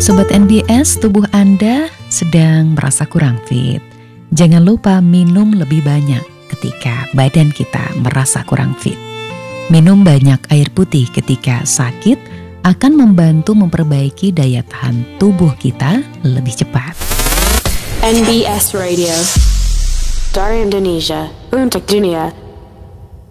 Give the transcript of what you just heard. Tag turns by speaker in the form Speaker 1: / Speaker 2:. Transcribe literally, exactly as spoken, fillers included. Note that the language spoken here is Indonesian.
Speaker 1: Sobat N B S, tubuh Anda sedang merasa kurang fit. Jangan lupa minum lebih banyak ketika badan kita merasa kurang fit. Minum banyak air putih ketika sakit akan membantu memperbaiki daya tahan tubuh kita lebih cepat.
Speaker 2: N B S Radio, dari Indonesia untuk dunia.